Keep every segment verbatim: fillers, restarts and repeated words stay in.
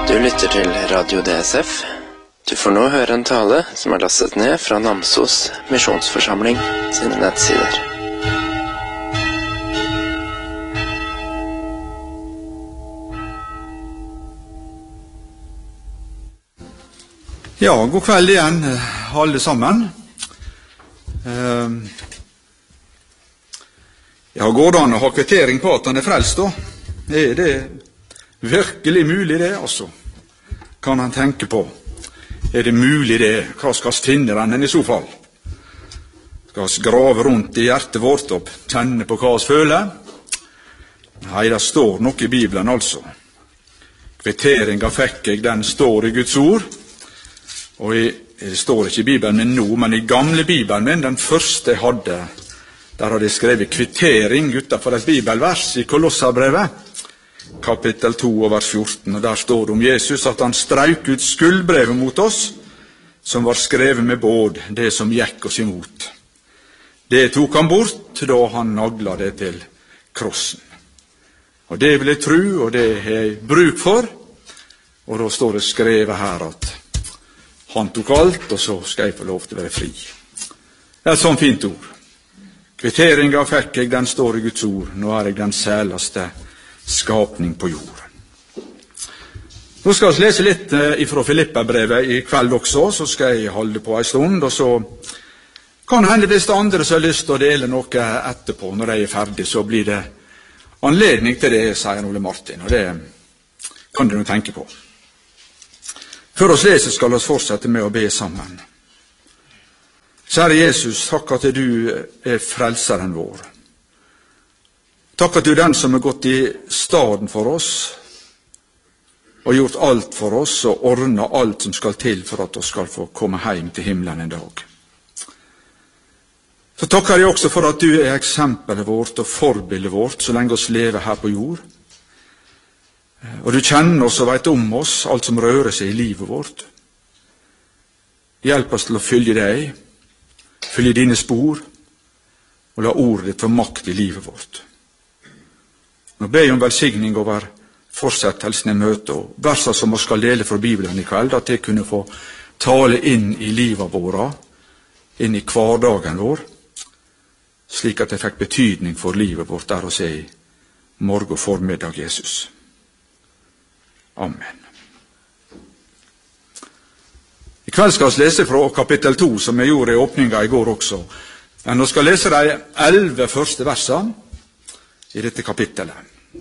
Du lytter til Radio D S F. Du får nå høre en tale som er lastet ned fra Namsos Misjonsforsamling sine nettsider. Ja, god kveld igjen, alle sammen. Ja, går det an å ha kvittering på at han er frelst da? Er det virkelig mulig det, altså? Kan han tenke på? Er det mulig det? Hva skal vi finne den i så fall? Skal vi grave rundt i hjertet vårt og kjenne på hva vi føler? Nei, det står noe i Bibelen altså. Kvitteringa fikk jeg, den står i Guds ord. Og i, det står ikke i Bibelen min nå, men i gamle Bibelen min, den første jeg hadde, der hadde jeg skrevet kvittering utenfor et bibelvers i Kolossabrevet, kapittel to og vers fjorten, og der står det om Jesus at han streik ut skuldbrevet mot oss, som var skrevet med båd, det som gikk oss imot. Det tok han bort da han nagla det til krossen. Og det vil jeg tro, og det har jeg bruk for, og da står det skrevet her at han tok alt, og så skal jeg få lov til å være fri. Det er et sånt fint ord. Kvitteringa fikk jeg, den står i Guds ord. Nå er jeg den særligste skapning på jorden. Nå skal vi lese litt fra Filipperbrevet i kveld også, så skal jeg holde på en stund, og så kan hende hvis det andre som har lyst til å dele noe etterpå, når jeg er ferdig, så blir det anledning til det, sier Ole Martin, og det kan du nå tenke på. Før oss leser skal vi fortsette med å be sammen. Kjære Jesus, takk at du er frelseren vår. Takk at du er den som har gått i staden for oss, og gjort alt for oss, og ordnet alt som skal til for at vi skal få komme hjem til himmelen en dag. Så takker jeg også for at du er eksempelet vårt og forbildet vårt, så lenge oss lever her på jord. Og du kjenner oss og vet om oss, alt som rører seg i livet vårt. Hjelp oss til å følge deg, følge dine spor, og la ordet ditt få makt i livet vårt. Nå ber jeg om velsigning over fortsettelsen i møtet, og verser som vi skal dele fra Bibelen i kveld, at det kunne få tale inn i livet våre, inn i hverdagen vår, slik at det fikk betydning for livet vårt der å se i morgen formiddag, Jesus. Amen. I kveld skal vi lese fra kapittel to, som jeg gjorde i åpninga i går også. Men vi skal lese de elleve første versene i dette kapittelet.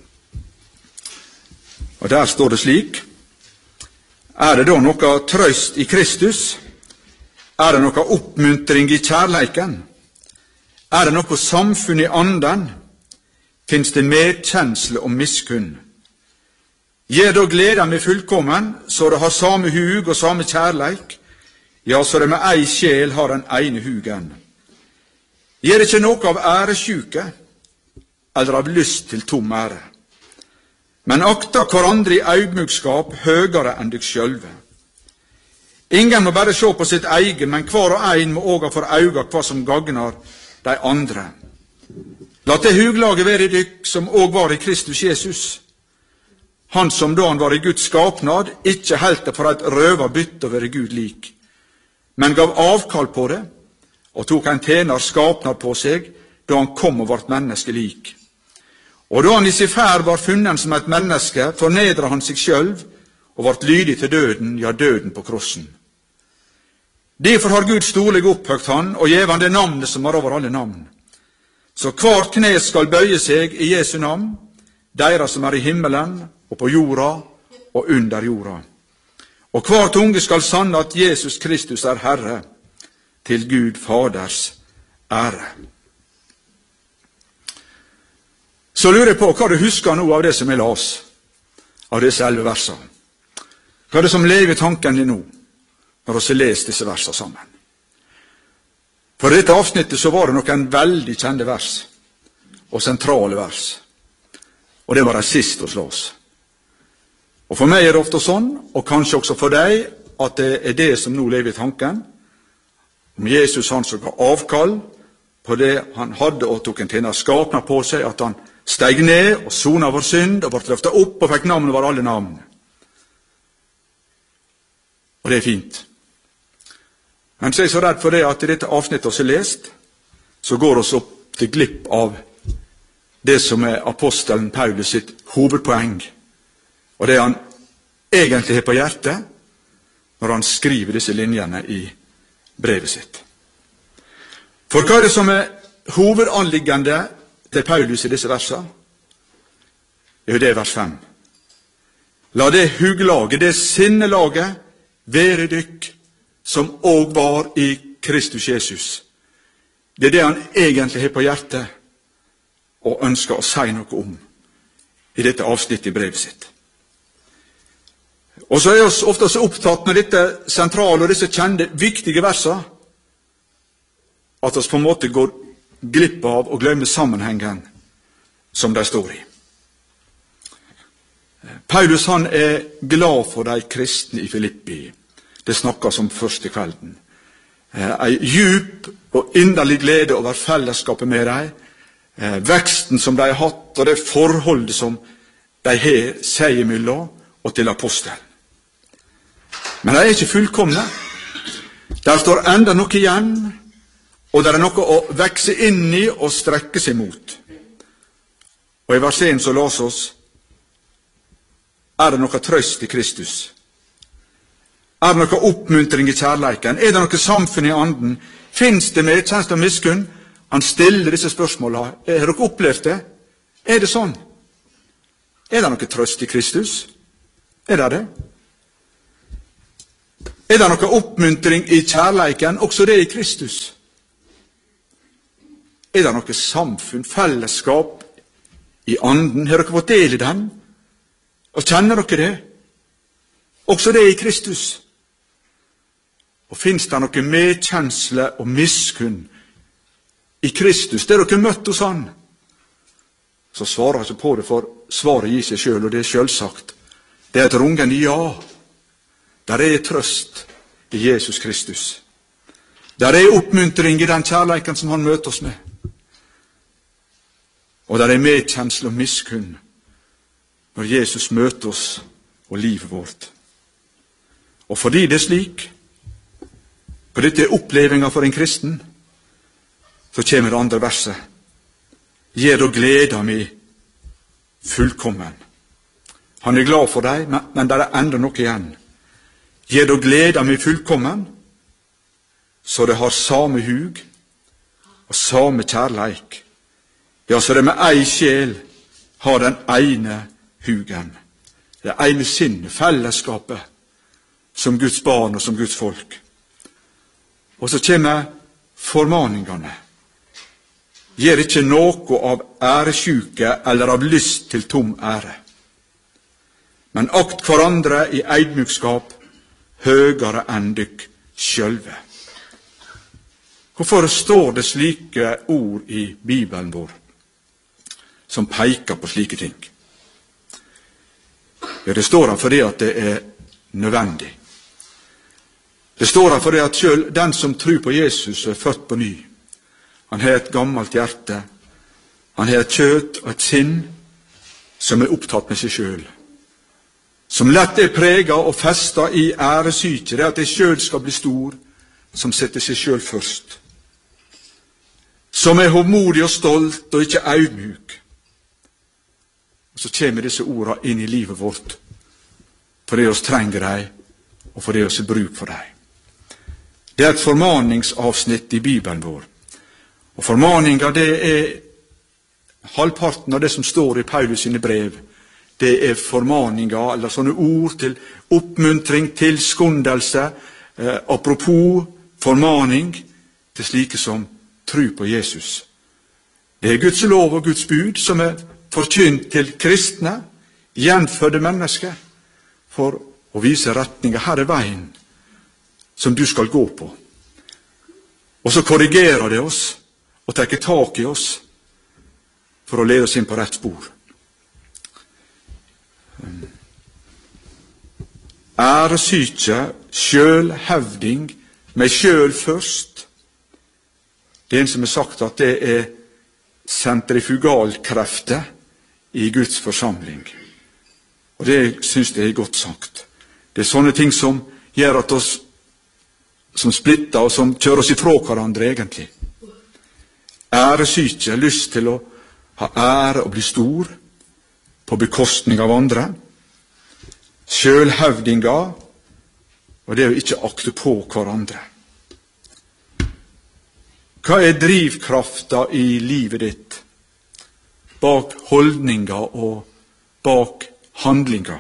Og der står det slik: Er det da noe trøst i Kristus? Er det noe oppmuntring i kjærleiken? Er det noe samfunn i anden? Finns det medkjensle og miskunn? Gjør da gleda med fullkommen, så det har samme hug og samme kjærleik, ja, så det med ei sjel har den ene hugen. Gjør ikke noe av æresjuke, eller av lyst til tom ære, men akta hverandre i augmugskap høgere enn dykk sjølve. Ingen må bare se på sitt eget, men hver og ein må også for auga hva som gagnar de andre. La det huglaget være i dykk som også var i Kristus Jesus, han som da han var i Guds skapnad, ikke helte for et røva bytte å være Gud lik, men gav avkall på det, og tok en tjener skapnad på seg, da han kom og vart menneske lik. Og da han i sin ferd var funnet som et menneske, fornedret han seg selv, og vart lydig til døden, ja, døden på krossen. Derfor har Gud storlig opphøgt han, og gjev han det navnet som er over alle navn. Så hvert kne skal bøye seg i Jesu navn, deira som er i himmelen, og på jorda, og under jorda. Og hver tunge skal sanne at Jesus Kristus er Herre, til Gud Faders ære. Så lurer jeg på hva du husker nå av det som jeg las, av disse elleve versene. Hva er det som lever i tanken din nå, når vi har lest disse versene sammen? For i dette avsnittet så var det noen veldig kjente vers, og sentrale vers. Og det var det siste hos oss. Og for meg er det ofte sånn, og kanskje også for deg, at det er det som nå lever i tanken. Om Jesus han som ga avkall på det han hadde og tok en tjener skapnad på seg, at han steg ned og sona vår synd og ble løftet opp og fikk navn over alle navn. Og det er fint. Men så er jeg så redd for det at i dette avsnittet vi har lest, så går vi opp til glipp av det som er apostelen Paulus sitt hovedpoeng. Og det han egentlig har på hjertet når han skriver disse linjene i brevet sitt. For hva er det som er hovedanliggende til Paulus i disse versene? Jo, det er vers fem. La det huglaget, det sinnelaget, være dykk som òg var i Kristus Jesus. Det er det han egentlig har på hjertet og ønsker å si noe om i dette avsnittet i brevet sitt. Og så er vi ofte så opptatt med dette sentrale og disse kjente, viktige versene, at vi på en måte går glipp av og glemmer sammenhengen som de står i. Paulus han er glad for de kristne i Filippi. Det snakkes om første kvelden. En djup og inderlig glede over fellesskapet med dem, veksten som de har hatt, og det forholdet som de har seg imellom og til apostelen. Men de er ikke fullkomne. Der står enda noe igjen, og det er noe å vekse inn i og strekke seg mot. Og i vers én så las oss, er det noe trøst i Kristus? Er det noe oppmuntring i kjærleiken? Er det noe samfunn i anden? Finns det medkjensle og miskunn? Han stiller disse spørsmålene. Har dere opplevd det? Er det sånn? Er det noe trøst i Kristus? Er det det? Er det noe oppmuntring i kjærleiken? Også det i Kristus? Er det noe samfunn, fellesskap i anden? Har dere fått del i den? Og kjenner dere det? Også det i Kristus? Og finnes det noe medkjensle og miskunn i Kristus? Det er dere møtt hos han. Så svarer jeg ikke på det, for svaret gir seg selv, og det er selvsagt. Det er et rungende ja. Der er trøst i Jesus Kristus. Der er oppmuntring i den kjærleiken som han møter oss med. Og der er medkjensle og miskunn når Jesus møter oss og livet vårt. Og fordi det er slik, for dette er opplevelsen for en kristen, så kommer det andre verset. Gjør da gleda mi fullkommen. Han er glad for deg, men, men det er enda noe igjen. Gjør da gleda mi fullkommen, så det har samme hug og samme kjærleik. Ja, så det med ei sjel har den ene hugen, det ene sinnet, fellesskapet, som Guds barn og som Guds folk. Og så kommer formaningene. Gjør ikke noe av æresjuke eller av lyst til tom ære, men akt hverandre i eidmykskap høgere enn dykk sjølve. Hvorfor står det slike ord i Bibelen vår som peker på slike ting? Ja, det står her fordi at det er nødvendig. Det står her fordi at selv den som tror på Jesus og er født på ny, han har et gammelt hjerte, han har et kjøtt og et sinn som er opptatt med seg selv, som lett er preget og festet i æresyke, det at det selv skal bli stor, som setter seg selv først, som er hovmodig og stolt og ikke audmjuk. Og så kommer disse ordene inn i livet vårt, fordi oss trenger dem, og fordi oss er bruk for dem. Det er et formaningsavsnitt i Bibelen vår. Og formaninger, det er halvparten av det som står i Paulus sine brev. Det er formaninger, eller sånne ord til oppmuntring, til skundelse, eh, apropos formaning til slike som tror på Jesus. Det er Guds lov og Guds bud som er forkynt til kristne, gjenfødde mennesker, for å vise retninger. Her er veien som du skal gå på. Og så korrigerer det oss, og tar tak i oss, for å lede oss inn på rett spor. Æresyke, sjølhevding, meg sjøl først. Det er en som har sagt at det er sentrifugalkrefter i Guds forsamling. Og det synes jeg er godt sagt. Det er sånne ting som gjør at oss som splitter og som kjører oss ifra hverandre egentlig. Æresyke, lyst til å ha ære og bli stor på bekostning av andre. Sjølhevdinger, og det å ikke akte på hverandre. Hva er drivkrafta i livet ditt? Bak holdninger og bak handlinger.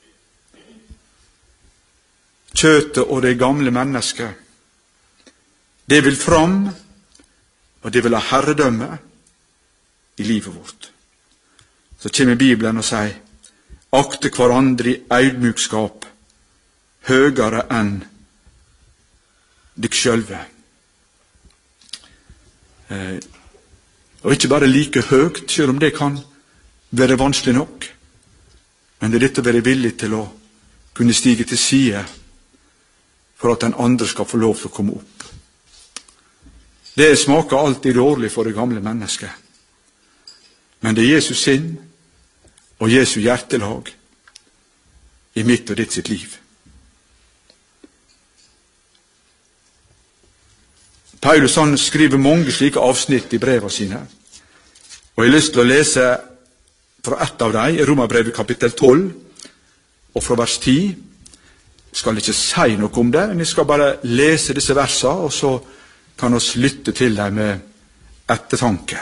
Kjøtet og det gamle mennesket, det vil fram, og det vil ha herredømme i livet vårt. Så kommer Bibelen og sier, akte hverandre i audmykskap, høgere enn dykk sjølve. Eh, og ikke bare like høgt, selv om det kan være vanskelig nok, men det er dette å være villig til å kunne stige til side for at den andre skal få lov til å komme opp. Det smaker alltid dårlig for det gamle mennesket. Men det er Jesus sinn og Jesu hjertelag i mitt og ditt sitt liv. Paulus han skriver mange slike avsnitt i brevene sine. Og jeg har lyst til å lese fra ett av dem, i Romerbrevet kapittel tolv, og fra vers ti. Jeg skal ikke si noe om det, men jeg skal bare lese disse versene, og så kan vi lytte til dem med ettertanke.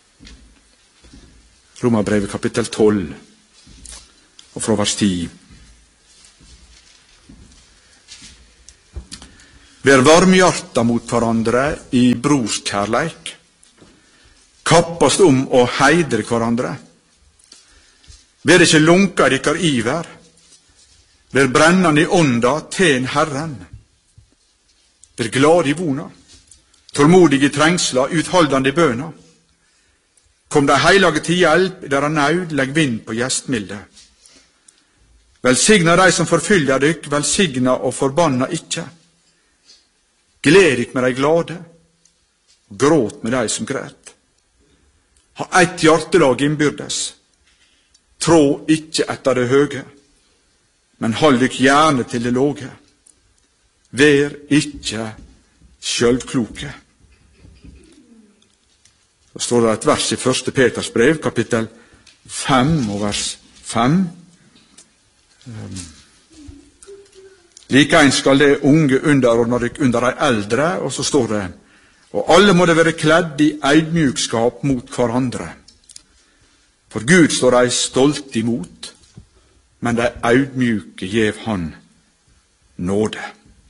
Romerbrevet kapittel tolv, og fra vers ti. Vær varmhjerta mot hverandre i brorskjærleik. Kappast om å heidre hverandre. Vær ikke lunka i dykkar iver. Vær brennande i ånda, ten Herren. Vær glad i vona, tålmodig i trengsla, uthaldande i bøna. Kom dei heilage til hjelp i deira naud, legg vind på gjestmilde. Velsigna dei som forfylgjer dykk, velsigna og forbanna ikkje. Gled dykk med dei glade, og gråt med dei som græt. Ha eitt hjartelag innbyrdes. Trå ikkje etter det høge, men hold dykk gjerne til det låge. Vær ikkje sjølvkloke. Så står det et vers i første Peters brev, kapittel fem og vers fem. Um, Likeins skal det unge underordne dykk under de eldre, og så står det, og alle må det være kledd i audmjukskap mot hverandre. For Gud står dei stolt imot, men de audmjuke gjev han nåde.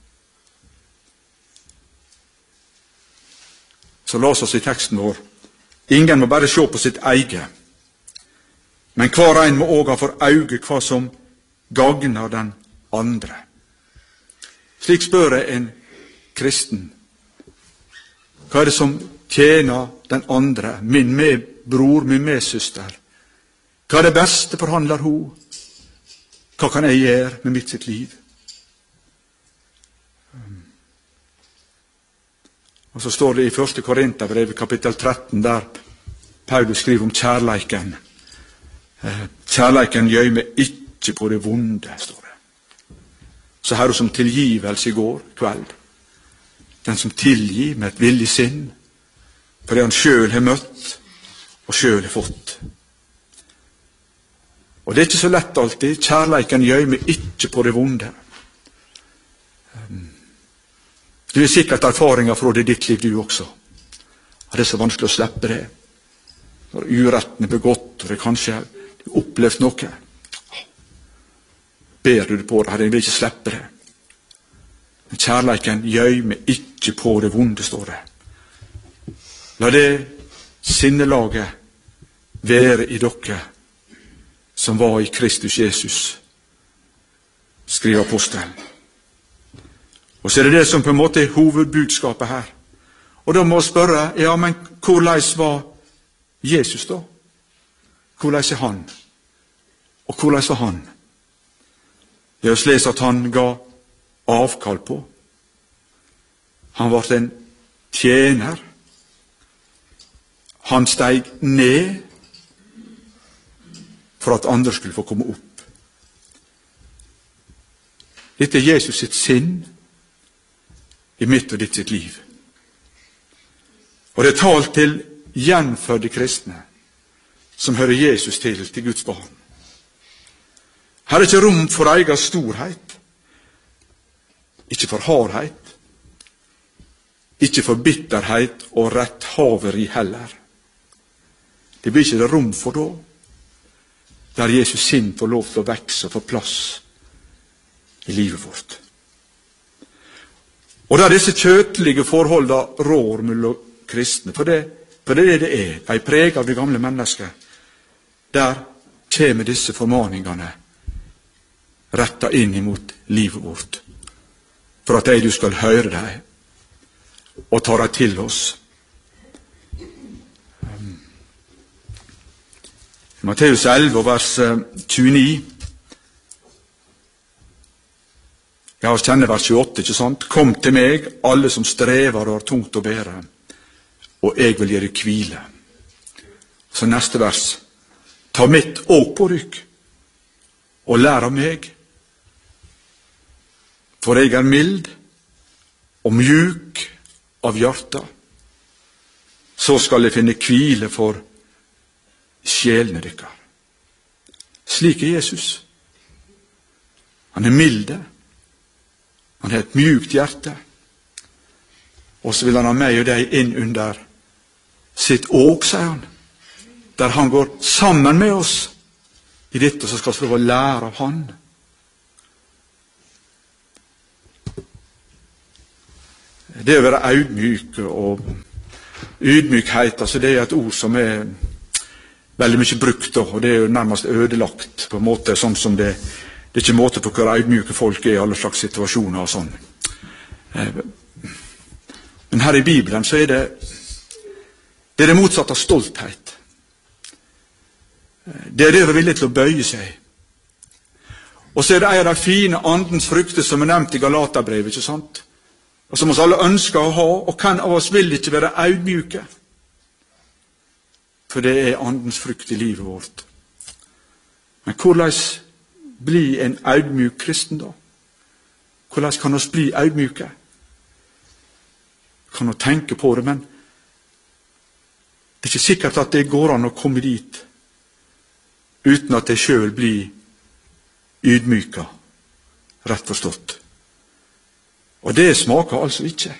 Så las oss i teksten vår. Ingen må bare se på sitt eget, men hver en må òg ha for auge hva som gagner den andre. Slik spør jeg en kristen. Hva er det som tjener den andre, min medbror, min medsøster? Hva er det beste for han eller hun? Hva kan jeg gjøre med mitt sitt liv? Og så står det i første Korinterbrev, kapittel tretten, der Paulus skriver om kjærleiken. Kjærleiken gjøymer ikke på det vonde, står det. Så her som tilgivelse i går kveld. Den som tilgir med et villig sinn, for det han sjøl har møtt og sjøl har fått. Og det er ikke så lett alltid. Kjærleiken gjøymer ikke på det vonde. Du har sikkert erfaringer fra det i ditt liv, du også. Og det er så vanskelig å slippe det. Når uretten er begått, og det kanskje du har opplevd noe. Ber du det på det, jeg vil ikke slippe det. Men kjærleiken gjøymer ikke på det vonde, står det. La det sinnelaget være i dere som var i Kristus Jesus, skriver apostelen. Og så er det det som på en måte er hovedbudskapet her. Og da må vi spørre, ja, men hvordan var Jesus da? Hvordan er han? Og hvordan var han? Det er å lese at han ga avkall på. Han var en tjener. Han steg ned for at andre skulle få komme opp. Dette er Jesus sitt sinn i mitt og ditt sitt liv. Og det er talt til gjenfødde kristne som hører Jesus til, til Guds barn. Her er ikke rom for egen storhet, ikke for hardhet, ikke for bitterhet og retthaveri heller. Det blir ikke det rom for da, der Jesus sinn får lov til å vekse og få plass i livet vårt. Og der disse kjøtlige forholdene rår mellom kristne, for det, for det er det det er, de preger av det gamle mennesket, der kommer disse formaningene retta inn imot livet vårt, for at jeg du skal høre deg og ta deg til oss. I Matteus elleve, vers tjueni, ja, vi kjenner vers tjueåtte, ikke sant? Kom til meg, alle som strever og har tungt å bære, og jeg vil gjøre hvile. Så neste vers, ta mitt åk på dykk, og lær av meg, for jeg er mild og mjuk av hjertet. Så skal jeg finne hvile for sjelene dykkar. Slik er Jesus. Han er milde. Han har et mjukt hjerte. Og så vil han ha meg og deg inn under sitt åk, sier han. Der han går sammen med oss i dette, så skal vi få lære av han. Det å være audmyk og ydmykhet, altså det er et ord som er veldig mye brukt, og det er jo nærmest ødelagt på en måte, sånn som det, det er ikke måte på hvor audmyke folk er i alle slags situasjoner og sånn. Men her i Bibelen så er det det er det motsatte av stolthet. Det er det å være villig til å bøye seg. Og så er det en av de fine andens frukter som er nevnt i Galaterbrevet, ikke sant? Og som oss alle ønsker å ha, og hvem av oss vil ikke være audmyke? For det er andens frukt i livet vårt. Men hvordan bli en audmyk kristen da? Hvordan kan oss bli audmyke? Kan vi tenke på det, men det er ikke sikkert at det går an å komme dit uten at jeg selv blir ydmyka, rett forstått. Og det smaker altså ikke.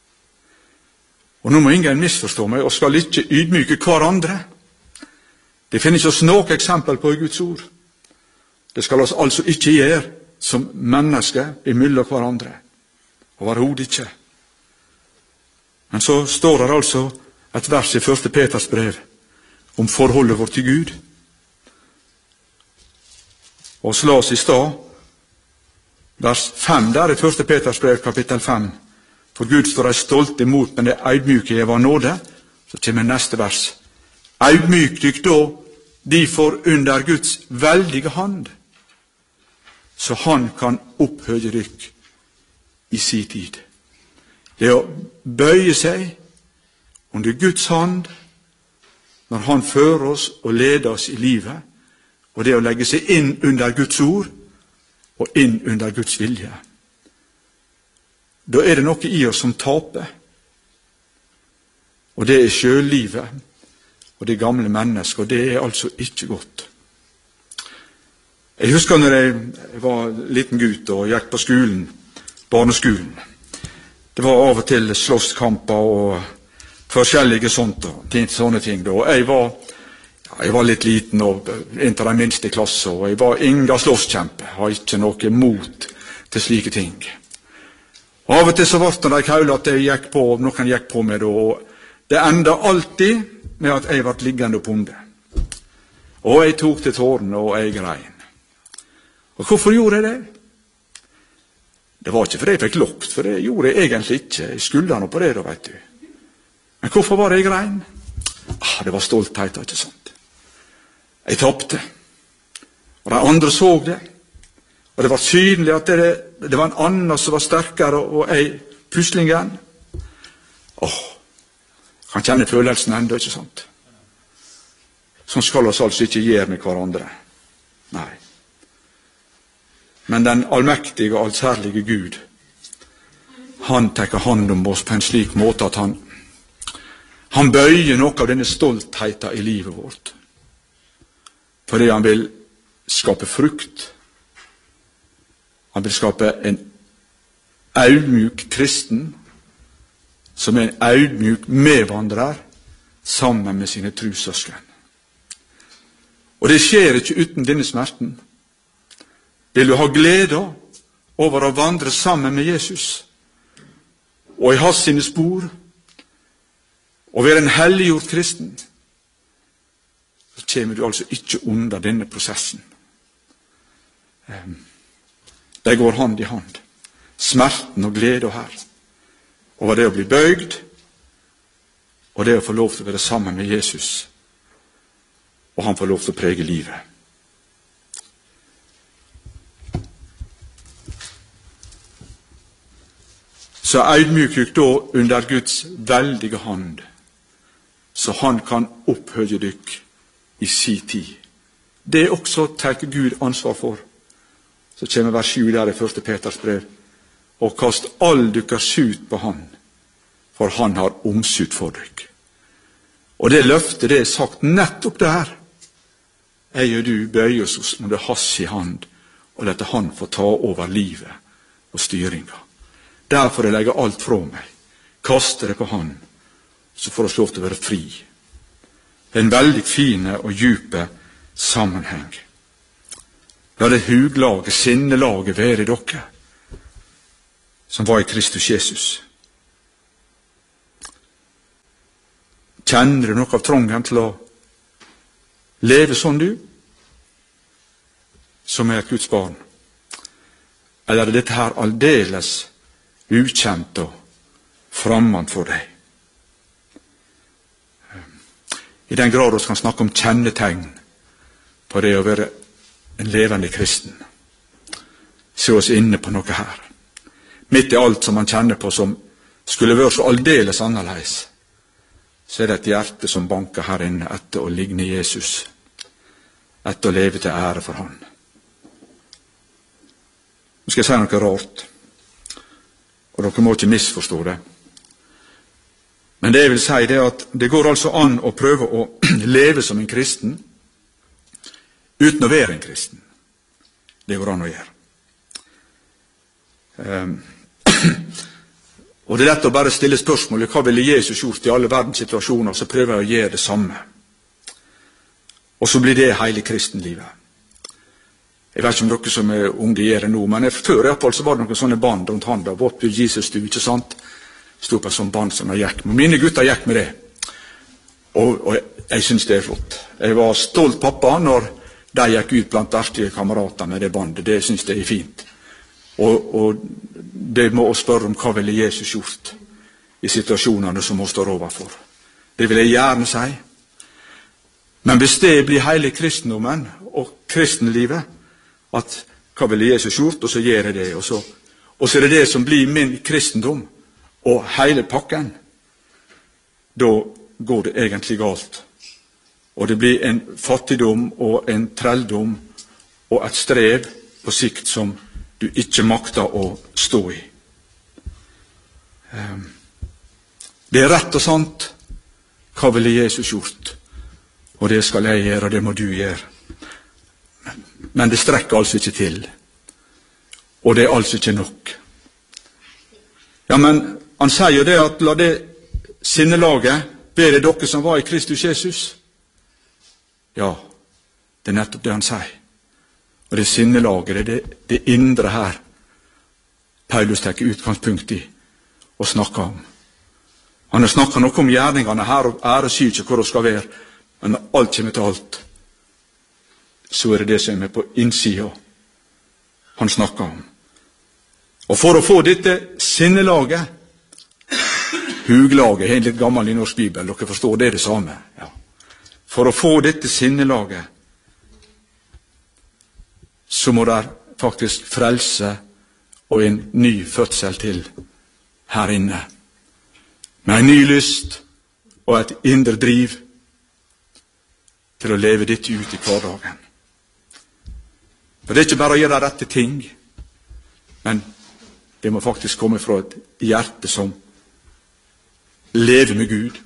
Og nå må ingen misforstå meg, og skal ikke ydmyke hverandre. Det finnes oss noe eksempel på i Guds ord. Det skal oss altså ikke gjøre som mennesker imellom hverandre. Overhodet ikke. Men så står det altså et vers i første Peters brev om forholdet vårt til Gud. Og slå oss i stad, vers fem der i første Peters brev, kapittel fem. For Gud står deg stolt imot, men det audmyke gjev av nåde. Så kommer neste vers. Audmyk dykk da, de får under Guds veldige hand, så han kan opphøye dykk i sin tid. Det å bøye seg under Guds hand når han fører oss og leder oss i livet, og det å legge seg inn under Guds ord og inn under Guds vilje. Da er det noe i oss som taper. Og det er sjøllivet og det gamle mennesket, og det er altså ikke godt. Jeg husker når jeg var liten gutt og gikk på skolen, barneskolen. Det var av og til slåsskamper og forskjellige sånt, sånne ting. Og jeg var, ja, jeg var litt liten og inntil den minste klasse, og jeg var ingen slåsskjempe. Jeg har ikke noe mot til slike ting. Og av og til så var det de kaule at jeg gikk på, noen gikk på meg, og det enda alltid med at jeg ble liggende på onde. Og jeg tok til tårene, og jeg grein. Og hvorfor gjorde jeg det? Det var ikke fordi jeg fikk lukt, for det gjorde jeg egentlig ikke. Jeg skulle nå på det da, vet du. Men hvorfor var det jeg grein? Ah, det var stolthet, ikke sant? Jeg tappte. Og de andre så det. Og det var synlig at det, det var en annen som var sterkere, og jeg puslingen. Åh, kan kjenne følelsen enda, ikke sant? Sånn skal oss altså ikke gjøre med hverandre. Nei. Men den allmektige og allsærlige Gud, han tar hånd om oss på en slik måte at han, han bøyer noe av denne stoltheten i livet vårt. Fordi han vil skape frukt. Han vil skape en audmjuk kristen, som er en audmjuk medvandrer sammen med sine trussøsken. Og det skjer ikke uten denne smerten. Vil du ha glede over å vandre sammen med Jesus, og i hans sine spor, og være en helliggjort kristen, så kommer du altså ikke under denne prosessen. De går hand i hand. Smerten og glede her, over det å bli bøygd, og det å få lov til å være sammen med Jesus, og han får lov til å prege livet. Så audmykig da under Guds veldige hand, så han kan opphøye dykk i si tid. Det også tar Gud ansvar for. Så kommer vers sju der i første Peters brev. Og kast all dykkers skjut på han, for han har omsut for dykk. Og det løftet, det er sagt nettopp der. Jeg og du bøyer oss under hans i hand, og lette han få ta over livet og styringa. Derfor jeg legger alt fra meg, kaster det på han, så får oss lov til å være fri. Det er en veldig fine og djupe sammenheng. La det huglaget, sinnelaget være i dere, som var i Kristus Jesus. Kjenner du noe av trangen til å leve sånn du, som er et Guds barn? Eller er dette her aldeles ukjent og fremmed for deg? I den grad vi kan snakke om kjennetegn på det å være en levende kristen, se oss inne på noe her. Midt i alt som man kjenner på som skulle være så aldeles annerledes, så er det et hjerte som banker her inne etter å ligne Jesus, etter å leve til ære for han. Nå skal jeg si noe rart, og dere må ikke misforstå det. Men det jeg vil si, det er at det går altså an å prøve å leve som en kristen uten å være en kristen. Det går an å gjøre. Um, og det er lett å bare stille spørsmålet, hva ville Jesus gjort i alle verdens situasjoner, så prøver jeg å gjøre det samme. Og så blir det hele kristenlivet. Jeg vet ikke om dere som er unge gjør det nå, men før i hvert fall så var det noen sånne band rundt handa, What will Jesus do, ikke sant? Stod på en sånn band som jeg gikk med. Mine gutter gikk med det. Og, og jeg, jeg synes det er flott. Jeg var stolt pappa når de gikk ut blant verste kamerater med det bandet. Det synes jeg er fint. Og, og det må også spørre om hva ville Jesus gjort i situasjonene som hun står overfor. Det vil jeg gjerne si. Men hvis det blir hele kristendommen og kristenlivet, at hva ville Jesus gjort, og så gjør jeg det, og så, og så er det det som blir min kristendom, og hele pakken, da går det egentlig galt. Og det blir en fattigdom og en trelldom og et strev på sikt som du ikke makter å stå i. Det er rett og sant. Hva ville Jesus gjort? Og det skal jeg gjøre, og det må du gjøre. Men det strekker altså ikke til. Og det er altså ikke nok. Ja, men han sier jo det at la det sinnelaget være dere som var i Kristus Jesus. Ja, det er nettopp det han sier. Og det sinnelaget, det, det, det indre her, Paulus tar utgangspunkt i og snakker om. Han har snakket noe om gjerningene her, og æresky ikke hvor det skal være, men når alt kommer til alt, så er det det som er på innsida han snakker om. Og for å få dette sinnelaget, huglaget, er litt gammel i norsk bibel, dere forstår, det er det samme. Ja. For å få dette sinnelaget, så må det faktisk frelse og en ny fødsel til her inne. Med en ny lyst og et indre driv til å leve dette ut i hverdagen. For det er ikke bare å gjøre de rette ting, Men det må faktisk komme fra et hjerte som lever med Gud.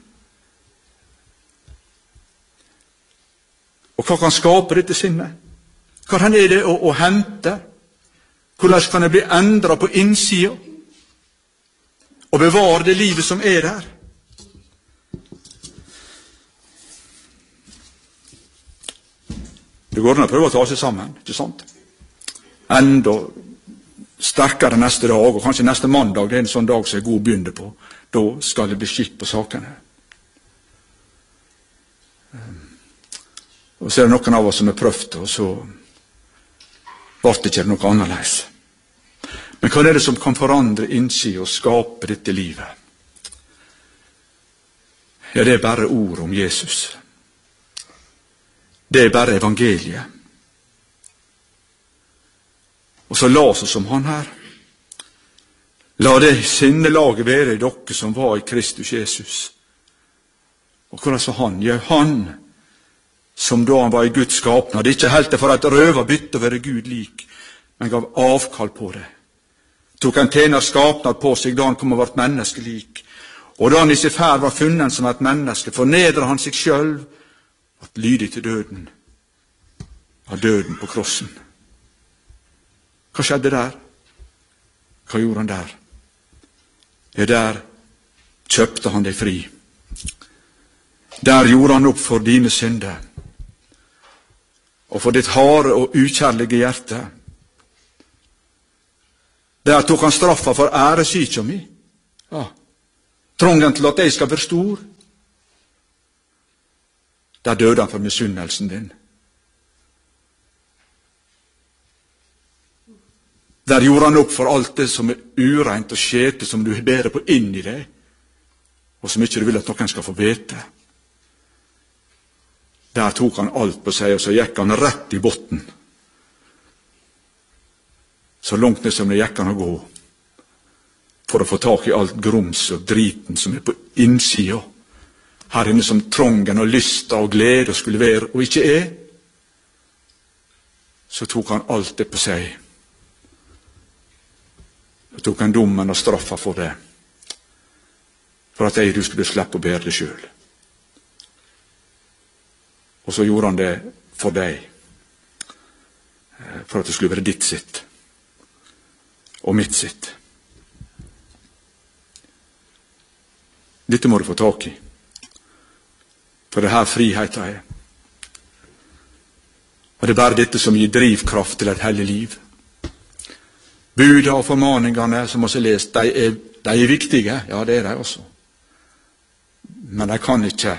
Og hva kan skape dette sinnet? Hva er det å, å hente? Hvordan kan det bli endret på innsida? Og bevare det livet som er der? Det går an å prøve å ta seg sammen, ikke sant? Enda sterkere neste dag, og kanskje neste mandag, det er en sånn dag som er god å begynne på. Da skal det bli skitt på sakene. Og så er det noen av oss som har prøvd, og så ble det ikke noe annerledes. Men hva er det som kan forandre innsida og skape dette livet? Ja, det er bare ord om Jesus. Det er bare evangeliet. Og så la oss som han her. La det sinnelaget være i dere som var i Kristus Jesus. Og hvordan var han? Ja, han som da han var i Guds skapnad, ikke helte for et røva bytte å være Gud lik, men gav avkall på det. Tok en tjener skapnad på seg da han kom og ble menneskelik. Og da han i sin ferd var funnet som et menneske, fornedret han seg selv, at lydig til døden, av døden på krossen. Hva skjedde der? Hva gjorde han der? Ja, der kjøpte han deg fri. Der gjorde han opp for dine synder. Og for ditt harde og ukjærlige hjerte. Der tok han straffa for æresykja mi. Ja. Trongen til at jeg skal være stor. Der døde han for misunnelsen din. Der gjorde han opp for alt det som er ureint og skjete, som du bærer på inn i deg, og som ikke du vil at noen skal få vite. Der tok han alt på seg, og så gikk han rett i botten. Så langt ned som det gikk han å gå, for å få tak i alt grums og driten som er på innsida. Her inne som trongen og lysta og glede skulle være, og ikke er. Så tok han alt det på seg. Og tok han dommen og straffa for det. For at jeg du skulle slippe å bære det sjøl. Og så gjorde han det for deg. For at det skulle være ditt sitt. Og mitt sitt. Dette må du få tak i. For det her friheten er. Og det er bare dette som gir drivkraft til et hellig liv. Buda og formaningene som også er lest, de er, de er viktige. Ja, det er de også. Men de kan ikke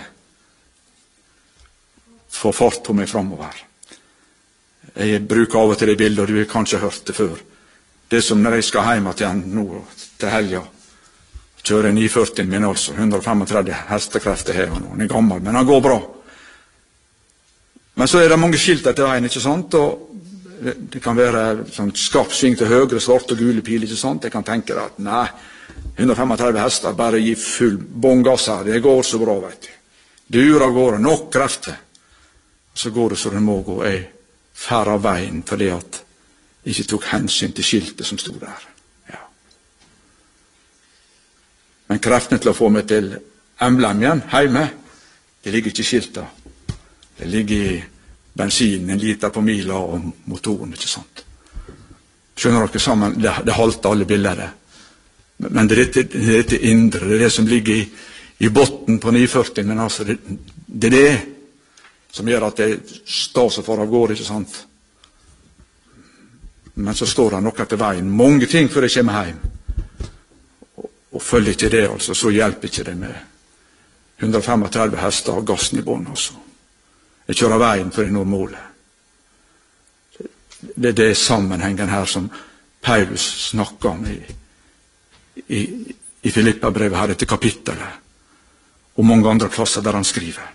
få fart på meg framover. Jeg bruker av og til det bildet, og du har kanskje hørt det før. Det er som når jeg skal hjem igjen nå til helga. Kjører ni førti min altså, hundre femogtredve hestekrefter her og nå. Han er gammel, men han går bra. Men så er det mange skilt etter veien, ikke sant? Og det kan være sånn skarp sving til høyre, svart og gule pil, ikke sant? Jeg kan tenke at nei, hundre femogtredve hester, bare gi full bångass her, det går så bra, vet du. Durer går, nok krefter. Så går det så det må gå, jeg fær av veien, fordi at jeg ikke tok hensyn til skiltet som stod der. Ja. Men kreftene til å få meg til emblem igjen, hjemme, det ligger ikke i skiltet. Det ligger i bensin, en liter på mila og motoren, ikke sant. Skjønner dere sammen, det, det halter alle bilder det. Men det er dette, det er dette indre, det er det som ligger i, i botten på ni førti, men altså det, det er det som gjør at det staser for av gårde, ikke sant. Men så står det nok etter veien, mange ting før jeg kommer hjem. Og, og følger ikke det, altså, så hjelper ikke det med hundre femogtredve hester og gassen i bånd, altså. Jeg kjører veien for jeg når målet. Det er det sammenhengen her som Paulus snakker om i, i, i Filippa-brevet her etter kapittelet, og mange andre klasser der han skriver.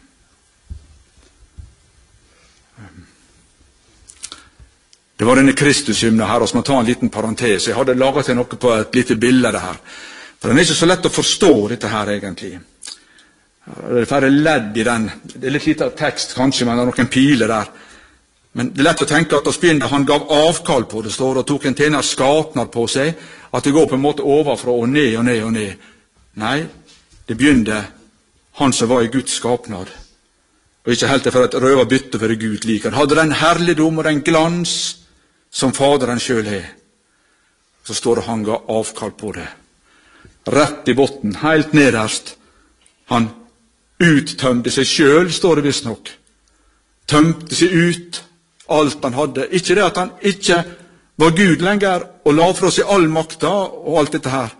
Det var denne Kristus-hymnen her, og så må ta en liten parentes. Jeg hadde laget til noe på et lite bilde her. For den er ikke så lett å forstå dette her egentlig. Det er færre ledd i den. Det er litt lite tekst kanskje, men det er noen piler der. Men det er lett å tenke at oss begynner, han gav avkall på det, står, og tok en tjener skapnad på seg, at det går på en måte overfra og ned og ned og ned. Nei, det begynte han som var i Guds skapnad, og ikke helt for et røva bytte for Gud like. Han hadde den herligdom og den glans som Faderen selv er. Så står det han ga avkall på det. Rett i botten, helt nederst. Han uttømte seg selv, står det visst nok. Tømte seg ut alt han hadde. Ikke det at han ikke var Gud lenger og la fra seg all makta og alt dette her.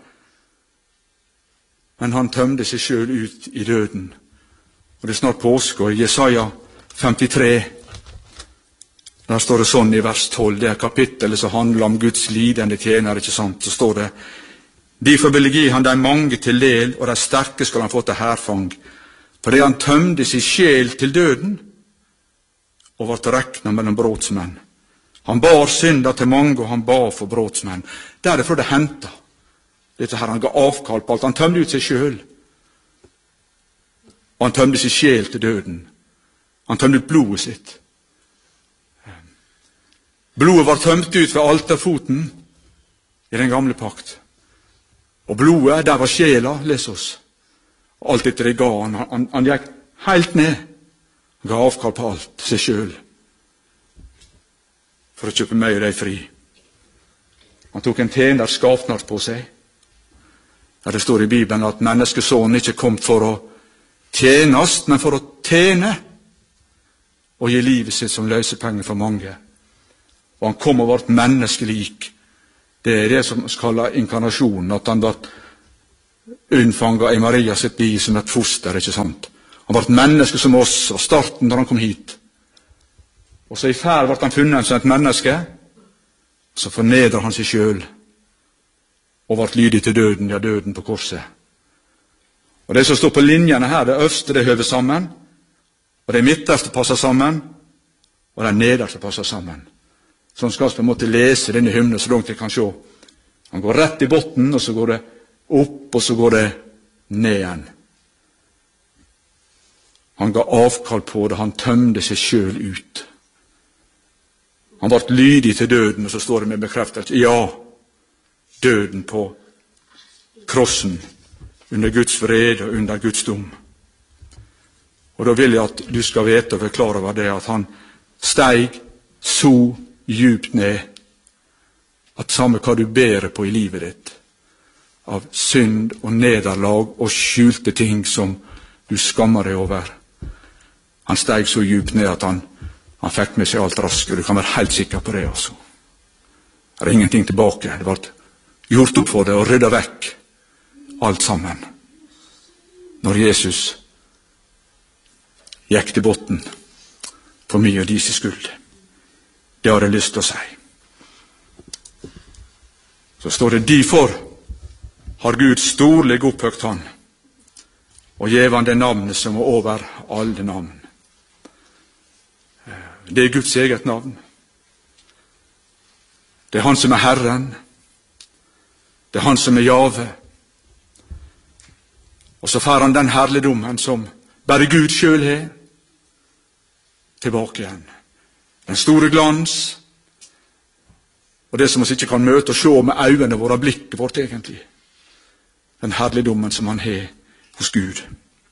Men han tømte seg selv ut i døden. Og det er snart påske, og i Jesaja femtitre, der står det sånn i vers tolv, det er kapittelet som handler om Guds lidende tjener, ikke sant? Så står det: Derfor vil jeg gi han de mange til del, og de sterke skal han få til herfang. Fordi han tømte sin sjel til døden, og ble reknet mellom brotsmenn. Han bar synder til mange, og han ba for brotsmenn. Derfor det hentet. Dette her, han ga avkall på alt. Han tømte ut seg selv. Og han tømte sin sjel til døden. Han tømte ut blodet sitt. Blodet var tømt ut ved alterfoten i den gamle pakt. Og blodet, der var sjela, les oss. Og alt etter det ga han. Han, han gikk helt ned. Han ga avkall på alt, seg selv. For å kjøpe meg og deg fri. Han tok en tjener skapnad på seg. Der det står i Bibelen at menneskesonen ikke kom for å tjenast, men for å tjene og gi livet sitt som løsepenger for mange. Og han kom og ble menneskelik. Det er det som kalles inkarnasjonen, at han ble unnfanget i Maria sitt liv som et foster, ikke sant? Han ble menneske som oss, og starten da han kom hit. Og så i ferd ble han funnet som et menneske, så fornedret han seg selv, og ble lydig til døden, ja, døden på korset. Og det som står på linjene her, det øverste det høver sammen, og det midterste passer sammen, og det nederste passer sammen. Sånn skal vi på en måte lese denne hymnen så langt jeg kan se. Han går rett i botten, og så går det opp, og så går det ned igjen. Han ga avkall på det, han tømte seg selv ut. Han ble lydig til døden, og så står det med bekreftelse, ja, døden på krossen, under Guds vrede og under Guds dom. Og da vil jeg at du skal vite og forklare over det, at han steig så djupt ned, at samme hva du bærer på i livet ditt, av synd og nederlag og skjulte ting som du skammer deg over. Han steig så djupt ned at han, han fikk med seg alt raskt, og du kan være helt sikker på det, altså. Det er ingenting tilbake. Det ble gjort opp for det og ryddet vekk alt sammen. Når Jesus gikk til botten for mye av disse skuld. Det har jeg lyst til å si. Så står det, derfor har Gud storlig opphøgt han, og gjev han det navnet som er over alle navn. Det er Guds eget navn. Det er han som er Herren. Det er han som er Jave. Og så får han den herligdommen som bare Gud selv har, tilbake igjen. Den store glans, og det som vi ikke kan møte og se med øynene våre, blikket vårt egentlig. Den herligdommen som han har hos Gud.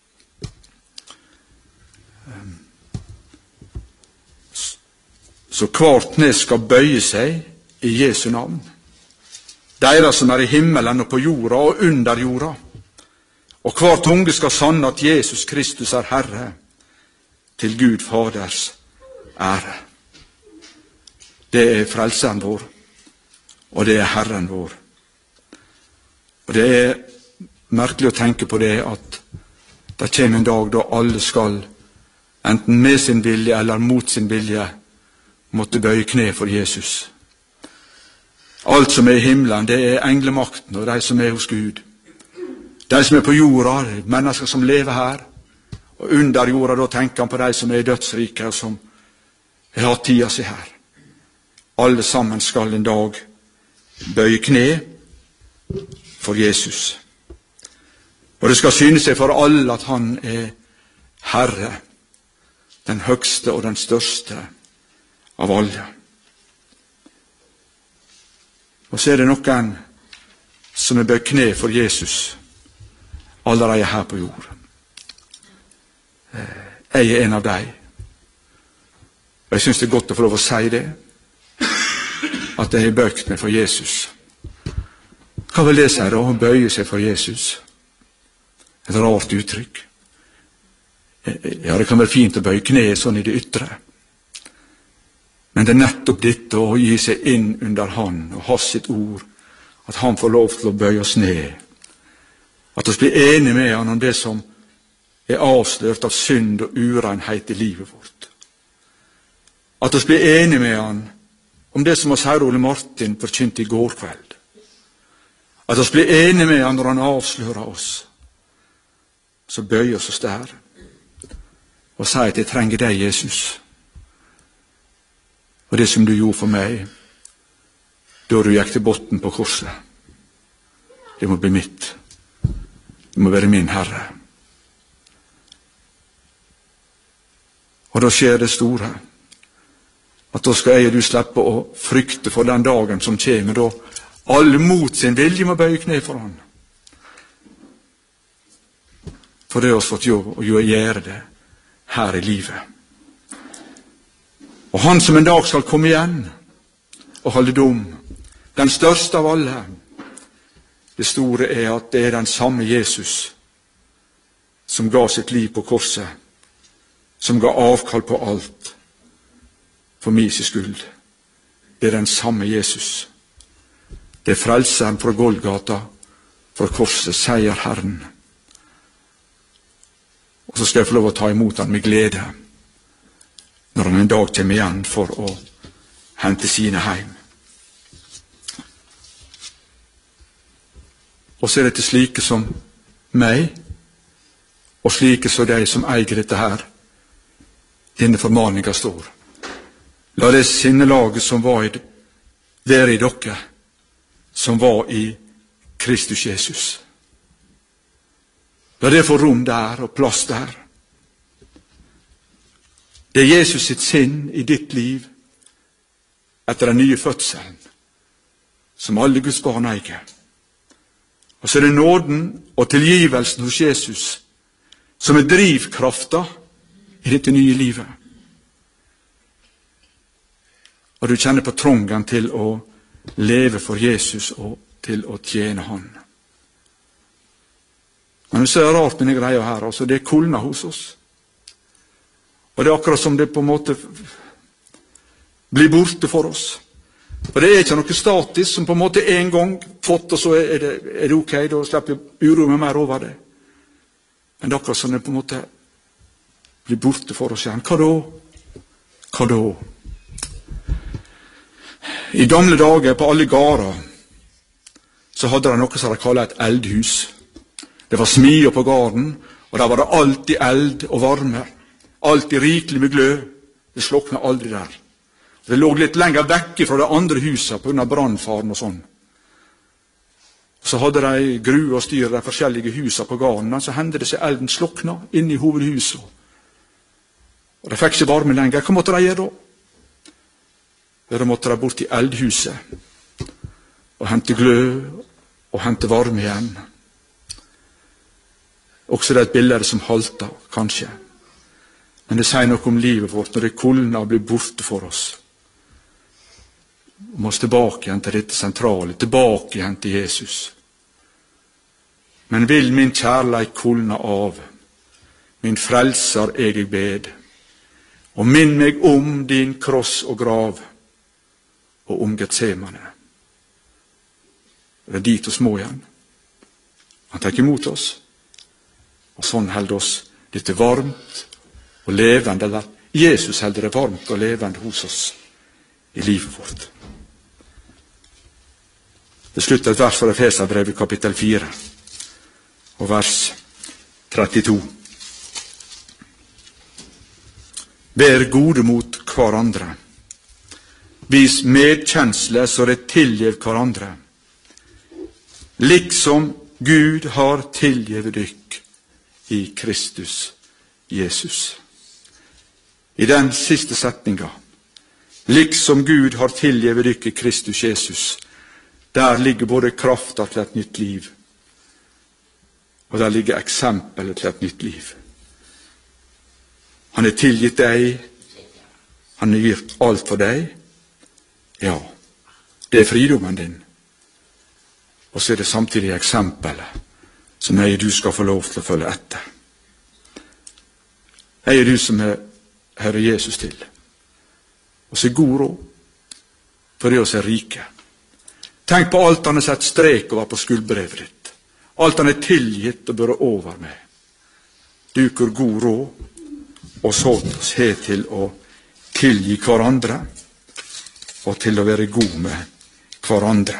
Så hvert kne skal bøye seg i Jesu navn. Deira som er i himmelen og på jorda og under jorda. Og hver tunge skal sanne at Jesus Kristus er Herre, til Gud Faders ære. Det er frelseren vår, og det er Herren vår. Og det er merkelig å tenke på det, at det kommer en dag da alle skal, enten med sin vilje eller mot sin vilje, måtte bøye kne for Jesus. Alt som er i himmelen, det er englemakten og de som er hos Gud. De som er på jorda, mennesker som lever her, og under jorda, da tenker han på de som er i dødsriket, og som har hatt tida si her. Alle sammen skal en dag bøye kne for Jesus. Og det skal syne seg for alle at han er Herre, den høgste og den største, av alle. Og så er det noen som er bøyd kne for Jesus allerede her på jord. Jeg er en av deg. Og jeg synes det er godt å få lov å si det, at jeg har bøyd meg for Jesus. Hva vil det si da, å bøye seg for Jesus? Et rart uttrykk. Ja, det kan være fint å bøye kne sånn i det ytre. Men det er nettopp dette å gi seg inn under han og ha sitt ord, at han får lov til å bøye oss ned. At vi blir enige med han om det som er avslørt av synd og urenhet i livet vårt. At vi blir enige med han om det som oss herre Ole Martin forkynte i går kveld. At vi blir enige med han når han avslører oss. Så bøyer oss oss der og sier at jeg trenger deg, Jesus. Og det som du gjorde for meg da du gikk til botten på korset, det må bli mitt. Det må være min Herre. Og da skjer det store, at da skal jeg og du slippe å frykte for den dagen som kommer, da alle mot sin vilje må bøye kne for han. For det har vi fått jobb å gjøre det her i livet. Og han som en dag skal komme igjen og holde dom, den største av alle, det store er at det er den samme Jesus som ga sitt liv på korset, som ga avkall på alt for min skyld. Det er den samme Jesus. Det er frelseren fra Golgata, fra korset, seier Herren. Og så skal jeg få lov å ta imot han med glede, når han en dag kommer igjen for å hente sine heim. Og så er det til slike som meg, og slike som de som eier dette her, denne formaninga står. La det sinnelaget som var i, være i dere, som var i Kristus Jesus. La det få rom der og plass der. Det er Jesus sitt sinn i ditt liv etter den nye fødselen, som alle Guds barn eier. Og så er det nåden og tilgivelsen hos Jesus som er drivkrafta i dette nye livet. Og du kjenner på trongen til å leve for Jesus og til å tjene han. Men så er det rart med denne greia her, altså det er kulna hos oss. Og det er akkurat som det på en måte blir borte for oss. For det er ikke noe statisk som på en måte en gang fått, og så er det, er det ok, da slipper jeg uro med mer over det. Men det er akkurat som det på en måte blir borte for oss igjen. Hva da? Hva da? I gamle dager på alle gårder så hadde de noe som de kallet et eldhus. Det var smier på gården, og der var det alltid eld og varme. Alltid rikelig med glød. Det slokna aldri der. Det lå litt lenger vekk fra de andre husene på grunn av brannfaren og sånn. Så hadde de grue og styr de forskjellige husene på gården, men så hendte det seg elden slokna inn i hovedhuset. Og de fikk ikke varme lenger. Hva måtte de gjøre da? Da måtte de bort i eldhuset og hente glød og hente varme igjen. Også det er et bilde som halter, kanskje. Men det sier noe om livet vårt når det kulner og blir borte for oss. Vi må tilbake igjen til dette sentrale, tilbake igjen til Jesus. Men vil min kjærleik kulne av, min frelser jeg jeg bed, og minn meg om din kross og grav, og om Getsemane. Det er dit oss må igjen. Han tar imot oss, og sånn holder oss dette varmt og levende, eller Jesus holder det varmt og levende hos oss i livet vårt. Det slutter et vers fra Efeserbrevet kapittel fire, og vers trettito. Vær gode mot hverandre. Vis medkjensle så det tilgjev hverandre. Liksom Gud har tilgjevet dykk i Kristus Jesus. I den siste setninga, Liksom Gud har tilgivet dykk i Kristus Jesus, der ligger både krafta til et nytt liv, og der ligger eksempelet til et nytt liv. Han har tilgitt deg, han har gjort alt for deg. Ja, det er fridommen din. Og så er det samtidig eksempelet som jeg du skal få lov til å følge etter. Jeg er du som er Herre Jesus til. Og så god råd, for det å er rike. Tenk på alt han har sett strek over på skuldbrevet ditt. Alt han er tilgitt og bør over med. Duker god råd, og så se til å tilgi hverandre, og til å være god med hverandre.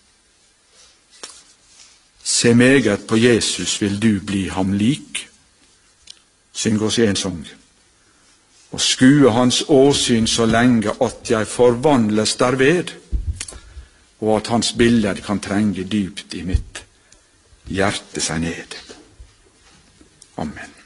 Se meget på Jesus vil du bli ham lik, syng oss i en sang. Og skue hans åsyn så lenge at jeg forvandles derved, og at hans bilder kan trenge dypt i mitt hjerte seg ned. Amen.